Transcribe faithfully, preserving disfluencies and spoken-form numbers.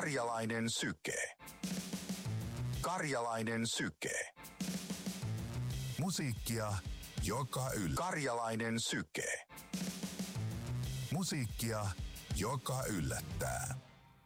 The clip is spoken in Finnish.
Karjalainen syke. Karjalainen syke. Musiikkia, joka yllä. Karjalainen syke. Musiikkia, joka yllättää.